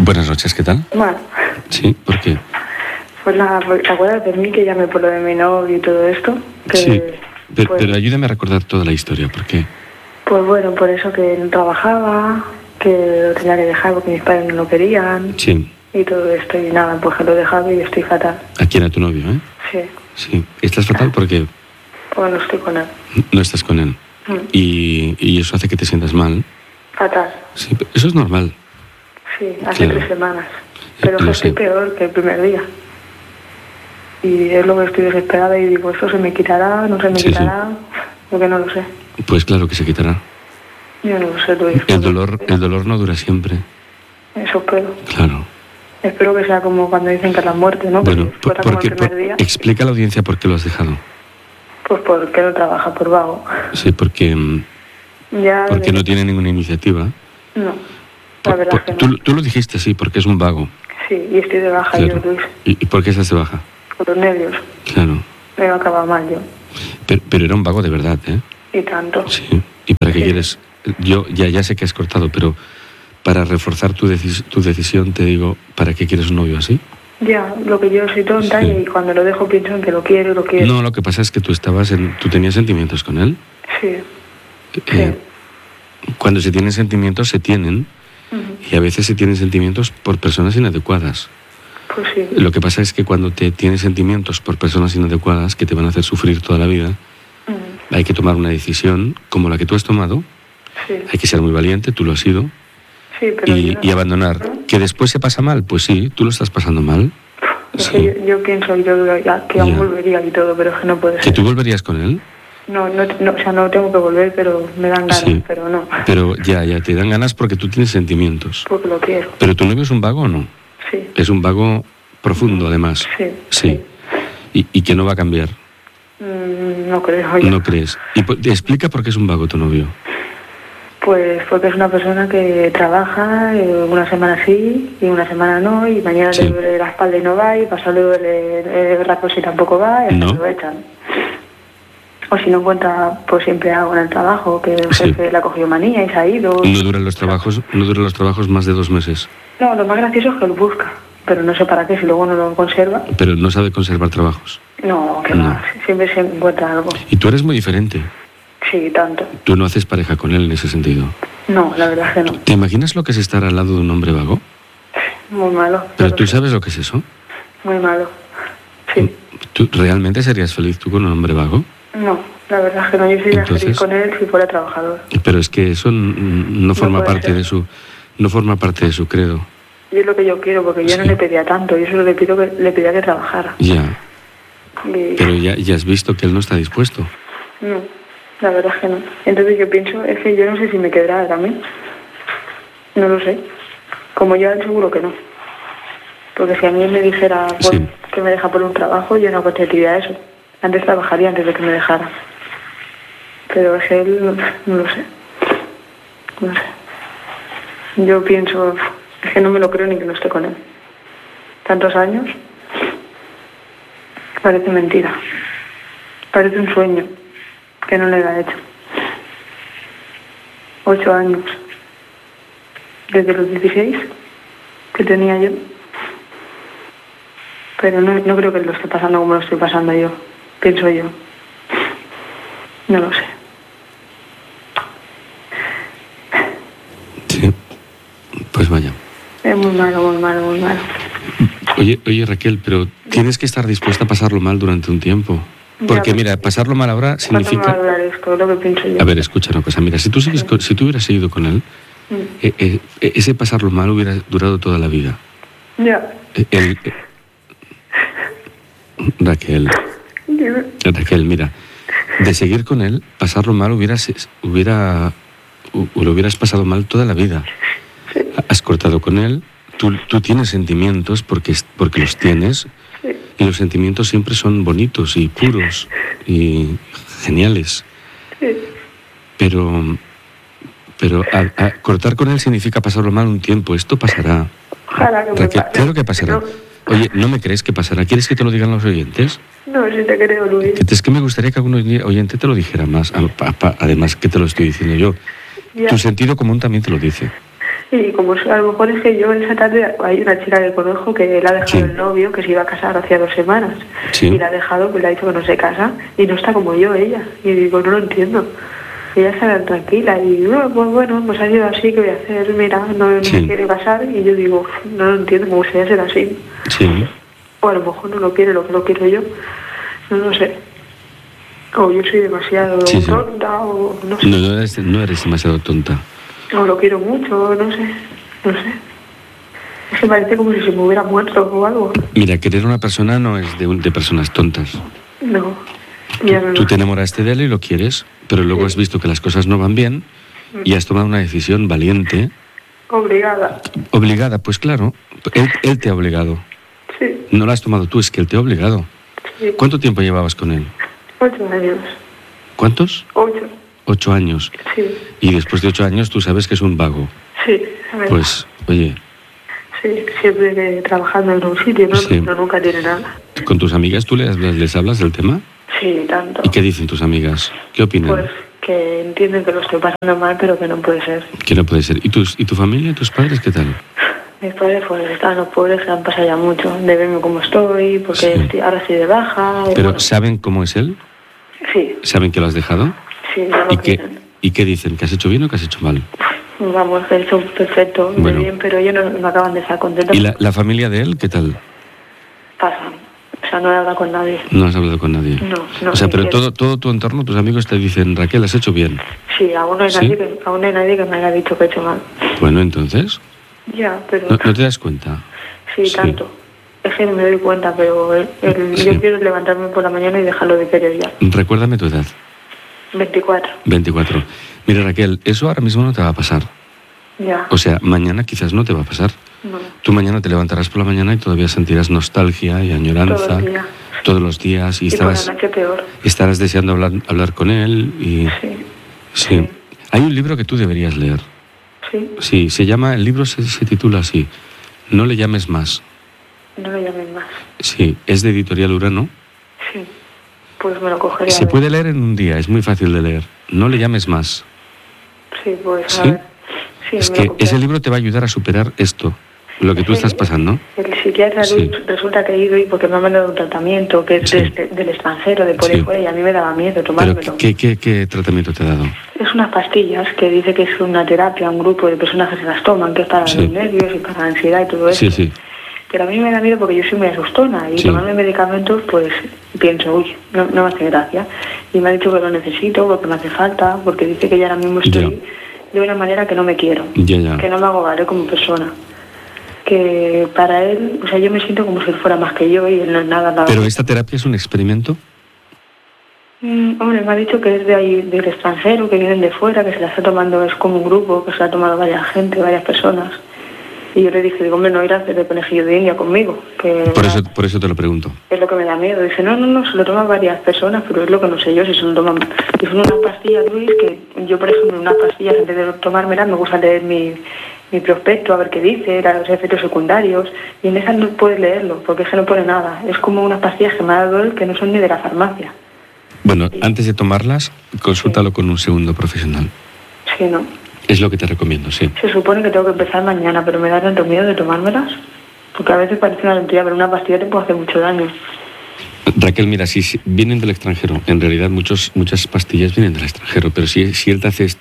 Buenas noches, ¿qué tal? Bueno, Sí, ¿por qué? pues nada, ¿te acuerdas de mí que llamé por lo de mi novio y todo esto? Que, Sí, pero, pues, pero ayúdame a recordar toda la historia, ¿por qué? pues bueno, por eso que no trabajaba, que lo tenía que dejar porque mis padres no lo querían Sí, y todo esto. Y nada, pues que lo he dejado y estoy fatal. ¿a quién? A tu novio, ¿eh? Sí, Sí, estás fatal porque pues no estoy con él. no estás con él. Mm, Y eso hace que te sientas mal. Fatal, Sí, eso es normal. sí, hace Claro. 3 semanas. Pero Lo que estoy sé. peor que el primer día. Y es lo que estoy desesperada y digo, ¿esto se me quitará? ¿No se me Sí, sí. quitará? Porque no lo sé. Pues claro que se quitará. Yo no lo sé, Luis. El dolor no dura siempre. Eso espero. Claro. Espero que sea como cuando dicen que es la muerte, ¿no? Bueno, Porque fuera como el primer día. explica a la audiencia por qué lo has dejado. Pues porque no trabaja por vago. Sí, porque Ya. no tiene ninguna iniciativa. No, la verdad es que no. Tú lo dijiste, sí, porque es un vago. Sí, y estoy de baja Claro. yo, Luis. ¿Y por qué estás de baja? Con los nervios. Claro. Me va a acabar mal yo. Pero era un vago de verdad, ¿eh? Y tanto. Sí. ¿Y para qué Sí. quieres? Yo ya sé que has cortado, pero para reforzar tu decisión te digo, ¿para qué quieres un novio así? Ya, lo que yo soy tonta Sí. y cuando lo dejo pienso en que lo quiero, lo quiero. No, lo que pasa es que tú tenías sentimientos con él. Sí. Eh, Cuando se tienen sentimientos, se tienen, Ujú. y a veces se tienen sentimientos por personas inadecuadas. Pues sí. Lo que pasa es que cuando te tienes sentimientos por personas inadecuadas que te van a hacer sufrir toda la vida, Ujú. hay que tomar una decisión como la que tú has tomado. Sí. Hay que ser muy valiente, tú lo has sido, Sí, pero y, yo no- y abandonar. ¿Que después se pasa mal? Pues sí, tú lo estás pasando mal. Es Sí. que yo pienso que aún Ya. volvería y todo, pero es que no puede ¿Que ser. tú volverías con él? No, o sea, no tengo que volver, pero me dan ganas, Sí. pero no. Pero ya te dan ganas porque tú tienes sentimientos. Porque lo quiero. ¿Pero tu novio es un vago o no? Sí. Es un vago profundo, además. Sí. Sí. Y que no va a cambiar. No creo yo. ¿No crees? Y te explica por qué es un vago tu novio. Pues porque es una persona que trabaja una semana sí y una semana no, y mañana Sí. le duele la espalda y no va, y pasado le duele el rato y tampoco va, y hasta No. lo echan. O si no encuentra, pues siempre hago en el trabajo, que el Sí. jefe le ha cogido manía y se ha ido. No duran los trabajos más de 2 meses. No, lo más gracioso es que lo busca, pero no sé para qué, si luego no lo conserva. Pero no sabe conservar trabajos. No, que No. va, siempre se encuentra algo. Y tú eres muy diferente. Sí, tanto. Tú no haces pareja con él en ese sentido. No, la verdad es que no. ¿Te imaginas lo que es estar al lado de un hombre vago? Muy malo. Pero yo tú lo sé. sabes lo que es eso. Muy malo. Sí. ¿Tú realmente serías feliz tú con un hombre vago? No, la verdad es que no. Yo sería Entonces- feliz con él si fuera trabajador. Pero es que eso no forma puede parte ser. de su no forma parte de su credo. Y es lo que yo quiero, porque yo no Sí. le pedía tanto. Yo solo le pedía que trabajara. Ya, Y pero ya has visto que él no está dispuesto. no, la verdad es que no. Entonces yo pienso, es que yo no sé si me quedará también. No lo sé. Como yo, seguro que no. Porque si a mí me dijera pues, Sí. que me deja por un trabajo, yo no contestaría eso. Antes trabajaría antes de que me dejara. Pero es que él, no lo sé. No sé. Yo pienso, es que no me lo creo ni que no esté con él. Tantos años. Parece mentira. Parece un sueño que no le da hecho. 8 años. Desde los 16 que tenía yo. Pero no creo que lo esté pasando como lo estoy pasando yo. Pienso yo. No lo sé. Sí. Pues vaya. Es muy malo, muy malo, muy malo. Oye Raquel, pero tienes que estar dispuesta a pasarlo mal durante un tiempo. Porque Ya, mira, pasarlo mal ahora ¿Cuánto me va a significa... durar esto? Es lo que pienso yo. A ver, escucha una cosa. Mira, si tú hubieras seguido con él, ese pasarlo mal hubiera durado toda la vida. Ya. Raquel, mira, de seguir con él, pasarlo mal lo hubieras pasado mal toda la vida. Has cortado con él, tú tienes sentimientos porque los tienes, y los sentimientos siempre son bonitos y puros y geniales. Pero cortar con él significa pasarlo mal un tiempo. Esto pasará. Ojalá que me Raquel, pase. claro que pasará. Oye, ¿no me crees que pasará? ¿Quieres que te lo digan los oyentes? No, si te creo, Luis. Es que me gustaría que algún oyente te lo dijera más, además que te lo estoy diciendo yo. Ya. Tu sentido común también te lo dice. Sí, como a lo mejor es que yo esa tarde hay una chica que conozco que le ha dejado el novio, que se iba a casar hacía 2 semanas, y la ha dejado, pues le ha dicho que no se casa, y no está como yo ella. Y digo, no lo entiendo. Ella está tranquila, y pues bueno, pues ha sido así, ¿qué voy a hacer? Mira, no se quiere casar, y yo digo, no lo entiendo, me gustaría ser así. Sí. O a lo mejor no lo quiere lo que lo quiero yo, no lo sé. O yo soy demasiado tonta, o no sé. No eres demasiado tonta. O lo quiero mucho, no sé. Es que parece como si se me hubiera muerto o algo. Mira, querer a una persona no es de personas tontas. No. Tú te enamoraste de él y lo quieres, pero luego has visto que las cosas no van bien y has tomado una decisión valiente. Obligada. Obligada, pues claro. Él te ha obligado. Sí. No la has tomado tú, es que él te ha obligado. Sí. ¿Cuánto tiempo llevabas con él? 8 años. ¿Cuántos? 8. 8 años. Sí. Y después de 8 años tú sabes que es un vago. Sí, a ver. Pues, oye. Sí, siempre trabajando en un sitio, ¿no? Sí. Pero nunca tiene nada. ¿Con tus amigas tú les hablas del tema? Sí, tanto. ¿Y qué dicen tus amigas? ¿Qué opinan? Pues que entienden que lo estoy pasando mal, pero que no puede ser. Que no puede ser. ¿Y tu familia, tus padres, qué tal? Mis padres pues están los pobres que han pasado ya mucho de verme como estoy, porque ahora estoy de baja. ¿Pero bueno, saben cómo es él? Sí. ¿Saben que lo has dejado? Sí, no lo quieren. ¿Y qué dicen? ¿Que has hecho bien o que has hecho mal? Vamos, que he hecho perfecto, muy bien, pero ellos no me acaban de estar contentos. ¿Y la familia de él, qué tal? Pasan. O sea, no he hablado con nadie. No has hablado con nadie. No. O sea, pero todo tu entorno, tus amigos te dicen, Raquel, has hecho bien. Sí, aún no hay nadie que me haya dicho que he hecho mal. Bueno, entonces. Ya, pero. ¿No te das cuenta? Sí, tanto. Es que no me doy cuenta, pero yo quiero levantarme por la mañana y dejarlo de querer ya. Recuérdame tu edad. 24. 24. Mira, Raquel, eso ahora mismo no te va a pasar. Ya. O sea, mañana quizás no te va a pasar. No. Tú mañana te levantarás por la mañana y todavía sentirás nostalgia y añoranza todos los días y por la noche peor. Estarás deseando hablar con él y sí. Hay un libro que tú deberías leer. Sí, el libro se titula así, No le llames más. No le llames más. Sí, es de Editorial Urano. Sí. Pues me lo cogeré. Se puede leer en un día, es muy fácil de leer. No le llames más. Sí, pues a ver. Sí, es que ese libro te va a ayudar a superar esto, lo que tú estás pasando. El psiquiatra resulta que he ido y porque me ha mandado un tratamiento que es del extranjero, de por ahí fuera, y a mí me daba miedo tomármelo. ¿Pero qué tratamiento te ha dado? Es unas pastillas que dice que es una terapia, un grupo de personas que se las toman, que es para los nervios y para la ansiedad y todo eso. Sí. Pero a mí me da miedo porque yo soy muy asustona y tomarme medicamentos, pues pienso, uy, no me hace gracia. Y me ha dicho que lo necesito porque me hace falta, porque dice que ya ahora mismo estoy de una manera que no me quiero, que no me hago valer como persona. Que para él, o sea, yo me siento como si él fuera más que yo y él no es nada. ¿Pero esta terapia es un experimento? Hombre, me ha dicho que es de ahí, del extranjero, que vienen de fuera, que se la está tomando, es como un grupo, que se la ha tomado varias personas. Y yo le dije, digo, hombre, no irás de conejillo de India conmigo. Que por eso te lo pregunto. Es lo que me da miedo. Dice, no, se lo toman varias personas, pero es lo que no sé yo si se lo toman. Y son unas pastillas, Luis, que yo, por ejemplo, unas pastillas, antes de tomármelas, me gusta leer mi prospecto, a ver qué dice, los efectos secundarios, y en esas no puedes leerlo, porque es que no pone nada. Es como unas pastillas que me ha dado él que no son ni de la farmacia. Bueno, antes de tomarlas, consúltalo con un segundo profesional. Sí, ¿no? Es lo que te recomiendo, sí. Se supone que tengo que empezar mañana, pero me da tanto miedo de tomármelas, porque a veces parece una tontería, pero una pastilla te puede hacer mucho daño. Raquel, mira, si vienen del extranjero, en realidad muchas pastillas vienen del extranjero, pero si él te hace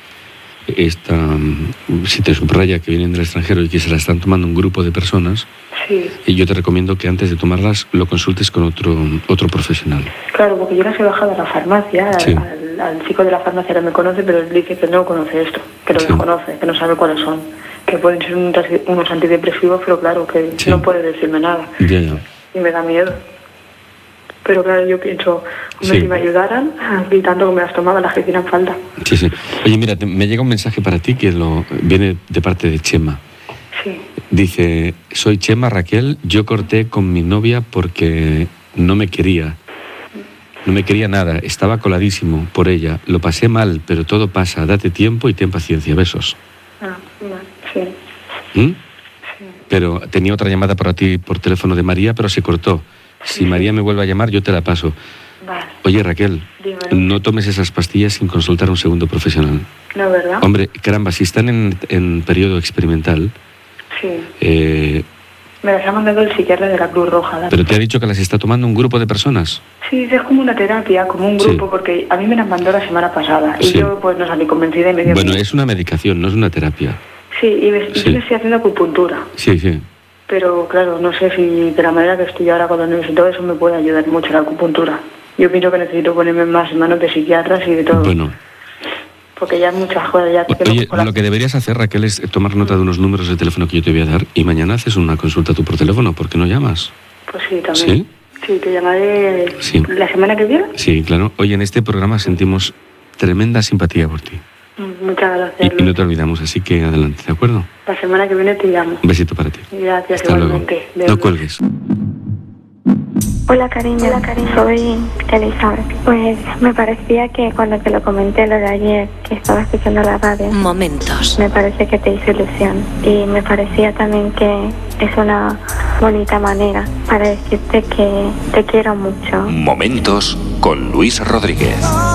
si te subraya que vienen del extranjero y que se la están tomando un grupo de personas, y yo te recomiendo que antes de tomarlas lo consultes con otro profesional. Claro, porque yo las he bajado a la farmacia, al chico de la farmacia que me conoce, pero él dice que no conoce esto, que lo desconoce, que no sabe cuáles son, que pueden ser unos antidepresivos, pero claro, que no puede decirme nada. Ya. Y me da miedo. Pero claro, yo pienso, si me ayudaran, y tanto que me las tomaba, las que hicieran falta. Sí. Oye, mira, me llega un mensaje para ti que viene de parte de Chema. Sí. Dice, soy Chema, Raquel, yo corté con mi novia porque no me quería. No me quería nada, estaba coladísimo por ella. Lo pasé mal, pero todo pasa. Date tiempo y ten paciencia. Besos. Sí. Sí. Pero tenía otra llamada para ti por teléfono de María, pero se cortó. Si María me vuelve a llamar, yo te la paso. Vale. Oye, Raquel, Dímelo. no tomes esas pastillas sin consultar a un segundo profesional. No, ¿verdad? Hombre, caramba, si están en periodo experimental, Sí. Me las ha mandado el psiquiatra de la Cruz Roja. pero te ha dicho que las está tomando un grupo de personas. Sí, es como una terapia, como un grupo, Sí. porque a mí me las mandó la semana pasada y Sí. yo pues no salí convencida y me dio Bueno, miedo. es una medicación, no es una terapia. Sí, y yo me estoy haciendo acupuntura, Sí, sí. pero claro, no sé si de la manera que estoy ahora con los nervios y todo eso me puede ayudar mucho la acupuntura. Yo pienso que necesito ponerme más en manos de psiquiatras y de todo. Bueno, Porque ya muchas cosas ya que oye, lo que deberías hacer, Raquel, es tomar nota de unos números de teléfono que yo te voy a dar y mañana haces una consulta tú por teléfono. ¿Por qué no llamas? Pues sí, también. ¿Sí? Sí, te llamaré la semana que viene. Sí, claro. Oye, en este programa sentimos tremenda simpatía por ti. Muchas gracias. Y no te olvidamos, así que adelante, ¿de acuerdo? La semana que viene te llamo. Un besito para ti. Gracias, Hasta luego. igualmente. No cuelgues. Hola cariño, soy Elizabeth. Pues me parecía que cuando te lo comenté lo de ayer, que estaba escuchando la radio, Momentos. me parece que te hizo ilusión. Y me parecía también que es una bonita manera para decirte que te quiero mucho. Momentos con Luis Rodríguez.